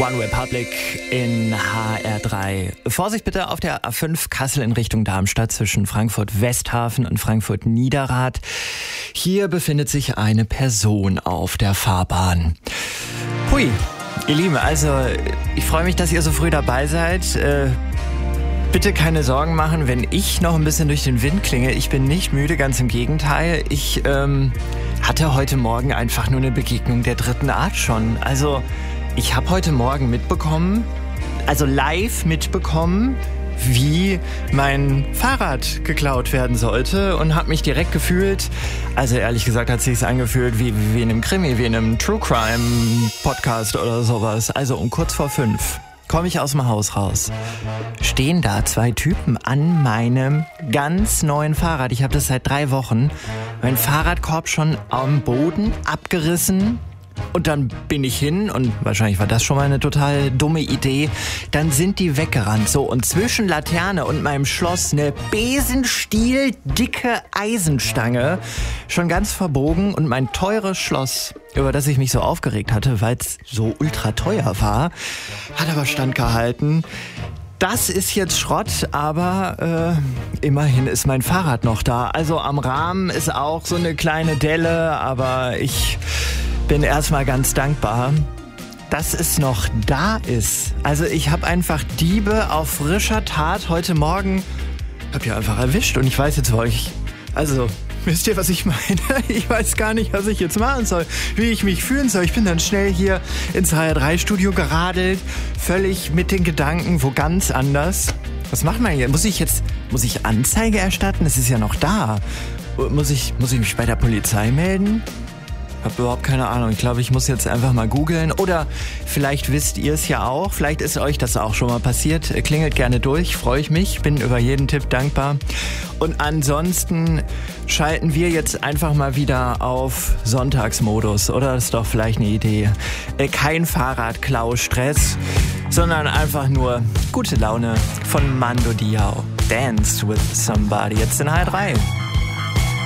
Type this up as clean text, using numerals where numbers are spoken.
One Republic in HR3. Vorsicht bitte auf der A5 Kassel in Richtung Darmstadt zwischen Frankfurt-Westhafen und Frankfurt-Niederrad. Hier befindet sich eine Person auf der Fahrbahn. Hui, ihr Lieben, also ich freue mich, dass ihr so früh dabei seid. Bitte keine Sorgen machen, wenn ich noch ein bisschen durch den Wind klinge. Ich bin nicht müde, ganz im Gegenteil. Ich hatte heute Morgen einfach nur eine Begegnung der dritten Art schon. Also ich habe heute Morgen mitbekommen, also live mitbekommen, wie mein Fahrrad geklaut werden sollte und habe mich direkt gefühlt, also ehrlich gesagt hat es sich angefühlt wie in einem Krimi, wie in einem True Crime Podcast oder sowas. Also um kurz vor 5 komme ich aus dem Haus raus. Stehen da 2 Typen an meinem ganz neuen Fahrrad. Ich habe das seit 3 Wochen. Mein Fahrradkorb schon am Boden abgerissen. Und dann bin ich hin und wahrscheinlich war das schon mal eine total dumme Idee. Dann sind die weggerannt. So, und zwischen Laterne und meinem Schloss eine besenstieldicke Eisenstange. Schon ganz verbogen und mein teures Schloss, über das ich mich so aufgeregt hatte, weil es so ultra teuer war, hat aber standgehalten. Das ist jetzt Schrott, aber immerhin ist mein Fahrrad noch da. Also am Rahmen ist auch so eine kleine Delle, aber ich bin erstmal ganz dankbar, dass es noch da ist. Also ich habe einfach Diebe auf frischer Tat heute Morgen, hab ich einfach erwischt und ich weiß jetzt, wo ich, also wisst ihr, was ich meine? Ich weiß gar nicht, was ich jetzt machen soll, wie ich mich fühlen soll. Ich bin dann schnell hier ins HR3-Studio geradelt, völlig mit den Gedanken wo ganz anders. Was macht man hier? Muss ich Anzeige erstatten? Es ist ja noch da. Muss ich mich bei der Polizei melden? Hab überhaupt keine Ahnung. Ich glaube, ich muss jetzt einfach mal googeln. Oder vielleicht wisst ihr es ja auch. Vielleicht ist euch das auch schon mal passiert. Klingelt gerne durch, freue ich mich. Bin über jeden Tipp dankbar. Und ansonsten schalten wir jetzt einfach mal wieder auf Sonntagsmodus. Oder? Das ist doch vielleicht eine Idee. Kein Fahrradklau-Stress, sondern einfach nur gute Laune von Mando Diao. Dance with somebody. Jetzt in HR3.